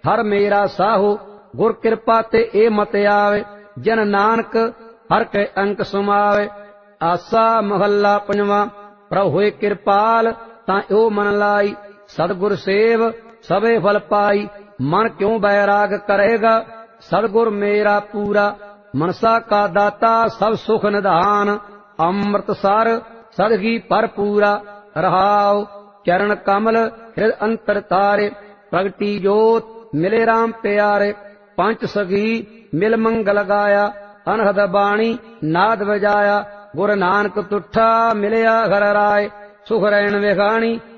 हर मेरा साहो गुर कृपा ते ए मत आवे। जन नानक हर के अंक समावे। आसा महला पंजवा। प्रभु होए कृपाल तां ओ मन लाई। सतगुर सेव सबे फल पाई। मन क्यों बैराग करेगा सतगुर मेरा पूरा। मनसा का दाता सब सुख निधान। अमृतसर सदगी भरपूरा। रहाओ चरण कमल हृदय अंतर तारे। प्रगटी जोत मिले राम प्यारे। पंच सगी मिल मंगल गाया। अनहद बाणी नाद बजाया। गुर नानक तुठा मिलया घर राय। सुख रैन विखाणी